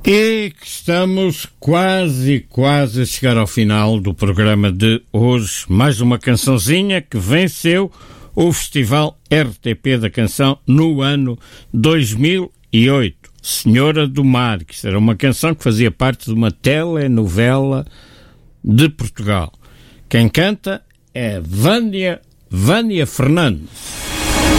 E que estamos quase a chegar ao final do programa de hoje. Mais uma cançãozinha que venceu o Festival RTP da Canção no ano 2008. Senhora do Mar, que era uma canção que fazia parte de uma telenovela de Portugal. Quem canta é Vânia Fernandes.